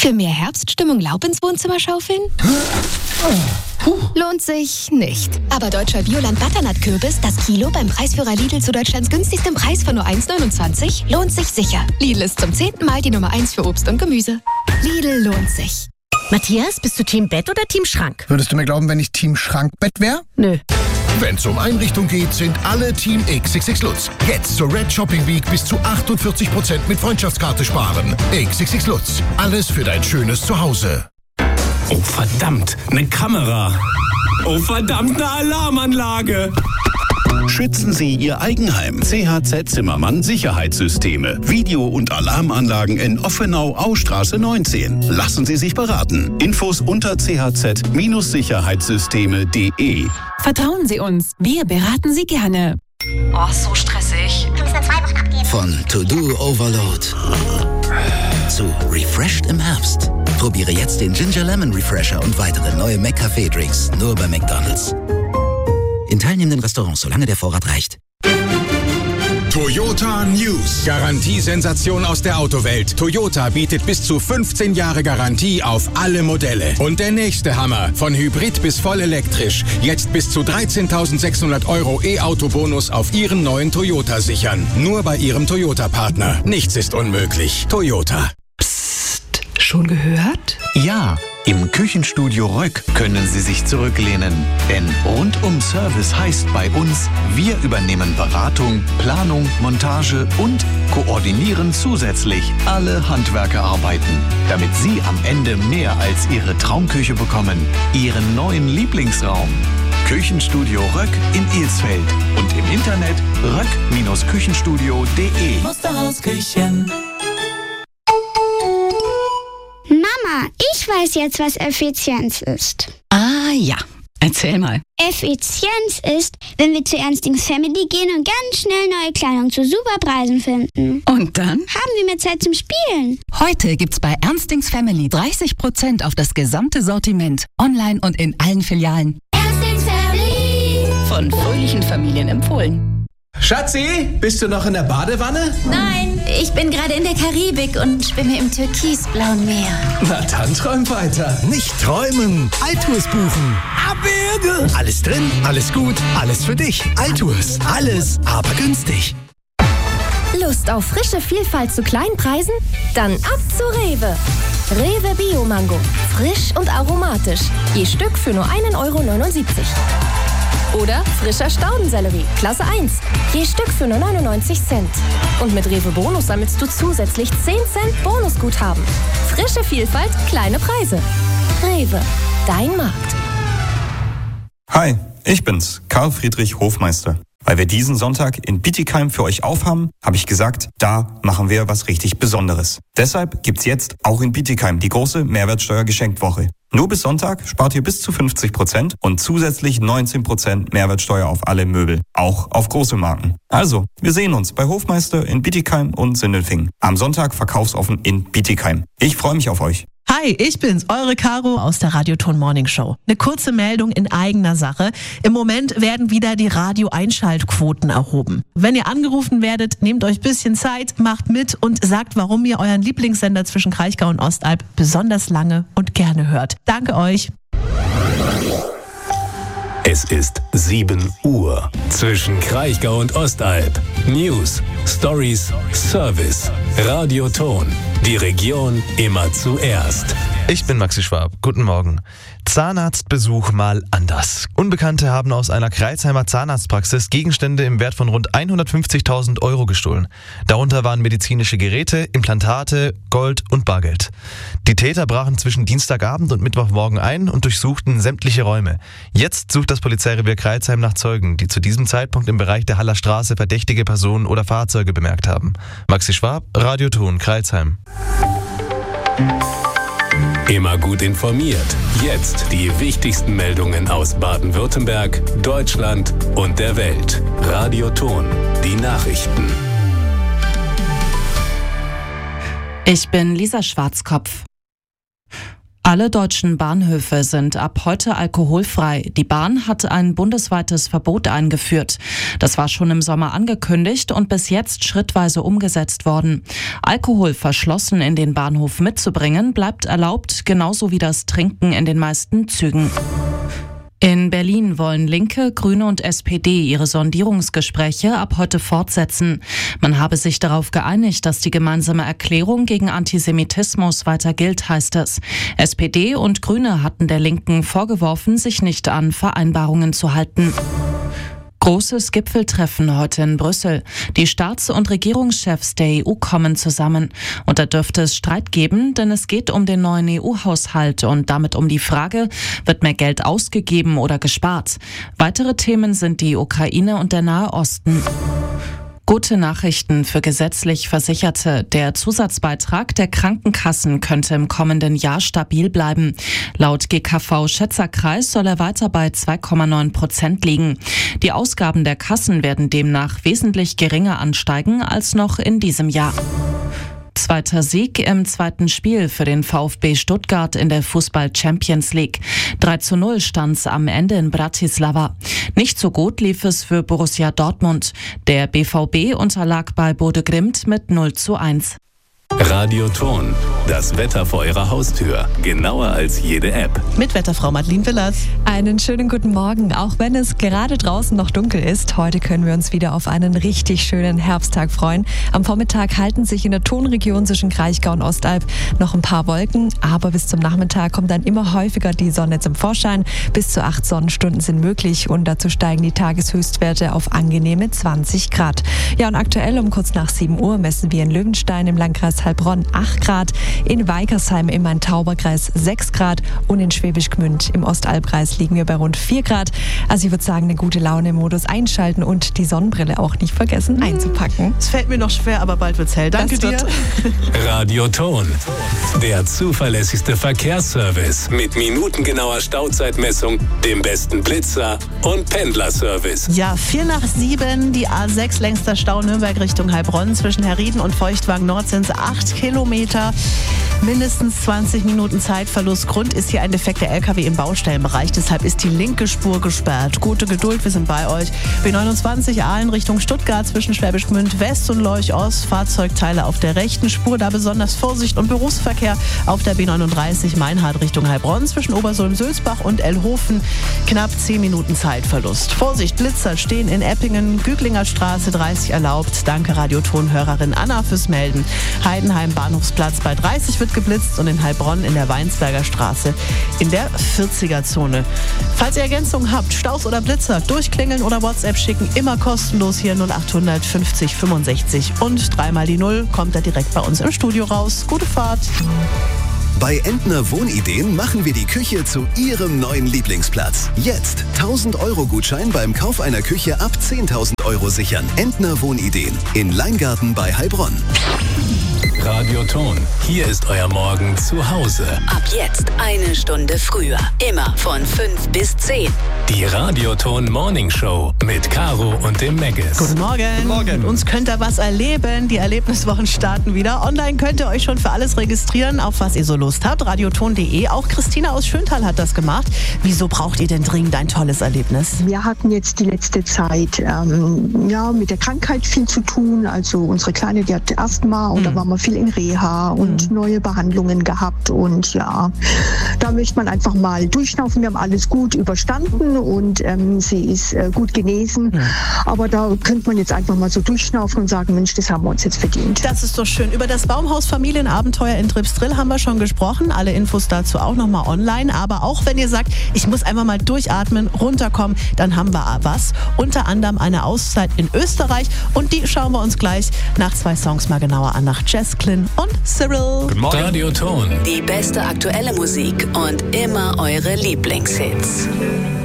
Für mehr Herbststimmung Laub ins Wohnzimmer schaufeln? Lohnt sich nicht. Aber deutscher Bioland-Butternut-Kürbis, das Kilo beim Preisführer Lidl zu Deutschlands günstigstem Preis von nur 1,29, lohnt sich sicher. Lidl ist zum 10. Mal die Nummer 1 für Obst und Gemüse. Lidl lohnt sich. Matthias, bist du Team Bett oder Team Schrank? Würdest du mir glauben, wenn ich Team Schrankbett wäre? Nö. Wenn es um Einrichtung geht, sind alle Team XXX Lutz. Jetzt zur Red Shopping Week bis zu 48% mit Freundschaftskarte sparen. XXX Lutz. Alles für dein schönes Zuhause. Oh verdammt, eine Kamera. Oh verdammt, eine Alarmanlage. Schützen Sie Ihr Eigenheim. CHZ Zimmermann Sicherheitssysteme. Video- und Alarmanlagen in Offenau-Austraße 19. Lassen Sie sich beraten. Infos unter chz-sicherheitssysteme.de. Vertrauen Sie uns. Wir beraten Sie gerne. Oh, so stressig. Wir müssen in 2 Wochen abgeben. Von To-Do Overload zu Refreshed im Herbst. Probiere jetzt den Ginger Lemon Refresher und weitere neue McCafé-Drinks nur bei McDonald's. In teilnehmenden Restaurants, solange der Vorrat reicht. Toyota News. Garantiesensation aus der Autowelt. Toyota bietet bis zu 15 Jahre Garantie auf alle Modelle. Und der nächste Hammer. Von Hybrid bis voll elektrisch. Jetzt bis zu 13.600 € E-Auto-Bonus auf Ihren neuen Toyota sichern. Nur bei Ihrem Toyota-Partner. Nichts ist unmöglich. Toyota. Psst. Schon gehört? Ja. Im Küchenstudio Röck können Sie sich zurücklehnen. Denn Rundum-Service heißt bei uns, wir übernehmen Beratung, Planung, Montage und koordinieren zusätzlich alle Handwerkerarbeiten, damit Sie am Ende mehr als Ihre Traumküche bekommen. Ihren neuen Lieblingsraum. Küchenstudio Röck in Ilsfeld und im Internet röck-küchenstudio.de. Musterhausküchen. Mama, ich weiß jetzt, was Effizienz ist. Ah ja, erzähl mal. Effizienz ist, wenn wir zu Ernstings Family gehen und ganz schnell neue Kleidung zu super Preisen finden. Und dann? Haben wir mehr Zeit zum Spielen. Heute gibt's bei Ernstings Family 30% auf das gesamte Sortiment. Online und in allen Filialen. Ernstings Family. Von fröhlichen Familien empfohlen. Schatzi, bist du noch in der Badewanne? Nein, ich bin gerade in der Karibik und schwimme im türkisblauen Meer. Na dann träum weiter. Nicht träumen, Altours buchen. Abwürge! Alles drin, alles gut, alles für dich. Altours, alles, aber günstig. Lust auf frische Vielfalt zu kleinen Preisen? Dann ab zu Rewe. Rewe Bio Mango. Frisch und aromatisch. Je Stück für nur 1,79 €. Oder frischer Staudensellerie, Klasse 1. Je Stück für nur 99 Cent. Und mit Rewe Bonus sammelst du zusätzlich 10 Cent Bonusguthaben. Frische Vielfalt, kleine Preise. Rewe, dein Markt. Hi, ich bin's, Karl Friedrich Hofmeister. Weil wir diesen Sonntag in Bietigheim für euch aufhaben, habe ich gesagt, da machen wir was richtig Besonderes. Deshalb gibt's jetzt auch in Bietigheim die große Mehrwertsteuer-Geschenkwoche. Nur bis Sonntag spart ihr bis zu 50% und zusätzlich 19% Mehrwertsteuer auf alle Möbel, auch auf große Marken. Also, wir sehen uns bei Hofmeister in Bietigheim und Sindelfingen. Am Sonntag verkaufsoffen in Bietigheim. Ich freue mich auf euch. Hi, ich bin's, eure Caro aus der Radioton Morning Show. Eine kurze Meldung in eigener Sache. Im Moment werden wieder die Radio-Einschaltquoten erhoben. Wenn ihr angerufen werdet, nehmt euch ein bisschen Zeit, macht mit und sagt, warum ihr euren Lieblingssender zwischen Kraichgau und Ostalb besonders lange und gerne hört. Danke euch. Es ist 7 Uhr. Zwischen Kraichgau und Ostalb. News, Stories, Service. Radioton. Die Region immer zuerst. Ich bin Maxi Schwab. Guten Morgen. Zahnarztbesuch mal anders. Unbekannte haben aus einer Crailsheimer Zahnarztpraxis Gegenstände im Wert von rund 150.000 € gestohlen. Darunter waren medizinische Geräte, Implantate, Gold und Bargeld. Die Täter brachen zwischen Dienstagabend und Mittwochmorgen ein und durchsuchten sämtliche Räume. Jetzt sucht das Polizeirevier Crailsheim nach Zeugen, die zu diesem Zeitpunkt im Bereich der Haller Straße verdächtige Personen oder Fahrzeuge bemerkt haben. Maxi Schwab, Radioton, Crailsheim. Immer gut informiert. Jetzt die wichtigsten Meldungen aus Baden-Württemberg, Deutschland und der Welt. Radioton, die Nachrichten. Ich bin Lisa Schwarzkopf. Alle deutschen Bahnhöfe sind ab heute alkoholfrei. Die Bahn hat ein bundesweites Verbot eingeführt. Das war schon im Sommer angekündigt und bis jetzt schrittweise umgesetzt worden. Alkohol verschlossen in den Bahnhof mitzubringen bleibt erlaubt, genauso wie das Trinken in den meisten Zügen. In Berlin wollen Linke, Grüne und SPD ihre Sondierungsgespräche ab heute fortsetzen. Man habe sich darauf geeinigt, dass die gemeinsame Erklärung gegen Antisemitismus weiter gilt, heißt es. SPD und Grüne hatten der Linken vorgeworfen, sich nicht an Vereinbarungen zu halten. Großes Gipfeltreffen heute in Brüssel. Die Staats- und Regierungschefs der EU kommen zusammen. Und da dürfte es Streit geben, denn es geht um den neuen EU-Haushalt und damit um die Frage, wird mehr Geld ausgegeben oder gespart? Weitere Themen sind die Ukraine und der Nahe Osten. Gute Nachrichten für gesetzlich Versicherte. Der Zusatzbeitrag der Krankenkassen könnte im kommenden Jahr stabil bleiben. Laut GKV-Schätzerkreis soll er weiter bei 2,9% liegen. Die Ausgaben der Kassen werden demnach wesentlich geringer ansteigen als noch in diesem Jahr. Zweiter Sieg im zweiten Spiel für den VfB Stuttgart in der Fußball-Champions League. 3:0 stand's am Ende in Bratislava. Nicht so gut lief es für Borussia Dortmund. Der BVB unterlag bei Bodø/Glimt mit 0:1. Radioton, das Wetter vor Ihrer Haustür. Genauer als jede App. Mit Wetterfrau Madeline Willers. Einen schönen guten Morgen. Auch wenn es gerade draußen noch dunkel ist, heute können wir uns wieder auf einen richtig schönen Herbsttag freuen. Am Vormittag halten sich in der Tonregion zwischen Kraichgau und Ostalb noch ein paar Wolken, aber bis zum Nachmittag kommt dann immer häufiger die Sonne zum Vorschein. Bis zu 8 Sonnenstunden sind möglich und dazu steigen die Tageshöchstwerte auf angenehme 20 Grad. Ja, und aktuell um kurz nach 7 Uhr messen wir in Löwenstein im Landkreis Heilbronn 8 Grad, in Weikersheim im Main-Tauber-Kreis 6 Grad und in Schwäbisch Gmünd im Ostalbkreis liegen wir bei rund 4 Grad. Also ich würde sagen, eine gute Laune-Modus einschalten und die Sonnenbrille auch nicht vergessen einzupacken. Es fällt mir noch schwer, aber bald wird's hell. Danke dir. Radioton, der zuverlässigste Verkehrsservice mit minutengenauer Stauzeitmessung, dem besten Blitzer und Pendlerservice. Ja, 6:45, die A6 längster Stau Nürnberg Richtung Heilbronn. Zwischen Herrieden und Feuchtwagen Nord sind es 8 Kilometer. Mindestens 20 Minuten Zeitverlust. Grund ist hier ein defekter LKW im Baustellenbereich. Deshalb ist die linke Spur gesperrt. Gute Geduld, wir sind bei euch. B29 Aalen Richtung Stuttgart zwischen Schwäbisch Gmünd West und Leuch Ost. Fahrzeugteile auf der rechten Spur. Da besonders Vorsicht und Berufsverkehr auf der B39 Meinhard Richtung Heilbronn zwischen Obersulm-Sülzbach und Ellhofen. Knapp 10 Minuten Zeitverlust. Vorsicht, Blitzer stehen in Eppingen. Güglinger Straße 30 erlaubt. Danke Radioton-Hörerin Anna fürs Melden. Heidenheim Bahnhofsplatz bei 30 wird geblitzt und in Heilbronn in der Weinsberger Straße in der 40er-Zone. Falls ihr Ergänzungen habt, Staus oder Blitzer, durchklingeln oder WhatsApp schicken, immer kostenlos hier 0800 50 65 und 3 mal die 0 kommt da direkt bei uns im Studio raus. Gute Fahrt! Bei Entner Wohnideen machen wir die Küche zu Ihrem neuen Lieblingsplatz. Jetzt 1.000-Euro-Gutschein beim Kauf einer Küche ab 10.000 Euro sichern. Entner Wohnideen in Leingarten bei Heilbronn. Radioton, hier ist euer Morgen zu Hause. Ab jetzt 1 Stunde früher. Immer von 5 bis 10. Die Radioton Morning Show mit Caro und dem Megges. Guten Morgen. Guten Morgen. Mit uns könnt ihr was erleben. Die Erlebniswochen starten wieder. Online könnt ihr euch schon für alles registrieren, auf was ihr so Lust habt. Radioton.de. Auch Christina aus Schöntal hat das gemacht. Wieso braucht ihr denn dringend ein tolles Erlebnis? Wir hatten jetzt die letzte Zeit mit der Krankheit viel zu tun. Also unsere Kleine, die hat Asthma und da waren wir viel in Reha und neue Behandlungen gehabt. Und ja, da möchte man einfach mal durchschnaufen. Wir haben alles gut überstanden und sie ist gut genesen. Aber da könnte man jetzt einfach mal so durchschnaufen und sagen, Mensch, das haben wir uns jetzt verdient. Das ist doch schön. Über das Baumhaus Familienabenteuer in Tripsdrill haben wir schon gesprochen. Alle Infos dazu auch nochmal online. Aber auch wenn ihr sagt, ich muss einfach mal durchatmen, runterkommen, dann haben wir was. Unter anderem eine Auszeit in Österreich. Und die schauen wir uns gleich nach 2 Songs mal genauer an. Nach Jazklin und Cyril. Guten Morgen. Radioton. Die beste aktuelle Musik und immer eure Lieblingshits.